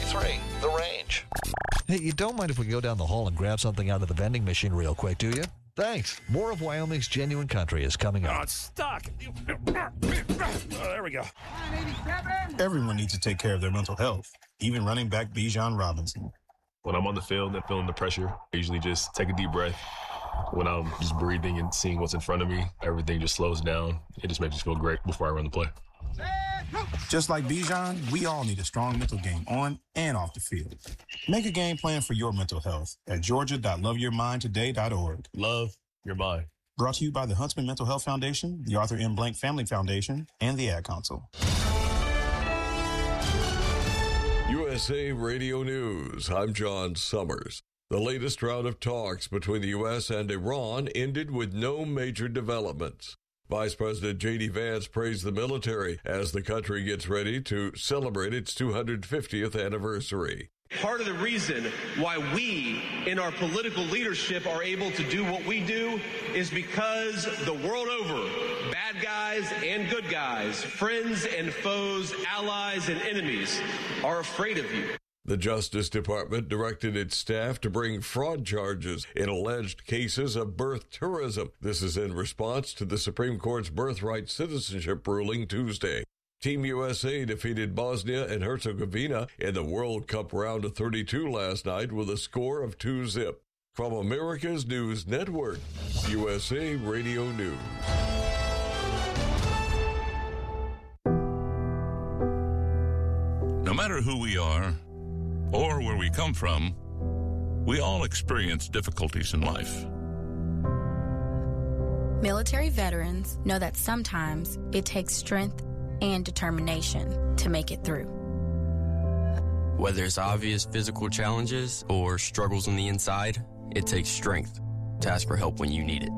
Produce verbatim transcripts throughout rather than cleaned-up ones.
three, The Range. Hey, you don't mind if we go down the hall and grab something out of the vending machine real quick, do you? Thanks. More of Wyoming's Genuine Country is coming up. Oh, it's stuck. Oh, there we go. Everyone needs to take care of their mental health, even running back Bijan Robinson. When I'm on the field and feeling the pressure, I usually just take a deep breath. When I'm just breathing and seeing what's in front of me, everything just slows down. It just makes me feel great before I run the play. Just like Bijan, we all need a strong mental game on and off the field. Make a game plan for your mental health at georgia dot love your mind today dot org. Love your mind. Brought to you by the Huntsman Mental Health Foundation, the Arthur M. Blank Family Foundation, and the Ad Council. U S A Radio News. I'm John Summers. The latest round of talks between the U S and Iran ended with no major developments. Vice President J D. Vance praised the military as the country gets ready to celebrate its two hundred fiftieth anniversary. Part of the reason why we in our political leadership are able to do what we do is because the world over, bad guys and good guys, friends and foes, allies and enemies are afraid of you. The Justice Department directed its staff to bring fraud charges in alleged cases of birth tourism. This is in response to the Supreme Court's birthright citizenship ruling Tuesday. Team U S A defeated Bosnia and Herzegovina in the World Cup round of thirty-two last night with a score of two zip. From America's News Network, U S A Radio News. No matter who we are or where we come from, we all experience difficulties in life. Military veterans know that sometimes it takes strength and determination to make it through. Whether it's obvious physical challenges or struggles on the inside, it takes strength to ask for help when you need it.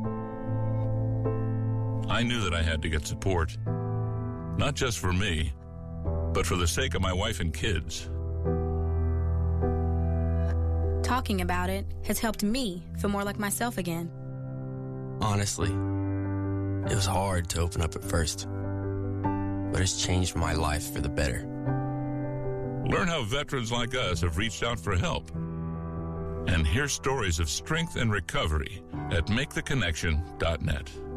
I knew that I had to get support, not just for me, but for the sake of my wife and kids. Talking about it has helped me feel more like myself again. Honestly, it was hard to open up at first, but it's changed my life for the better. Learn how veterans like us have reached out for help. And hear stories of strength and recovery at make the connection dot net.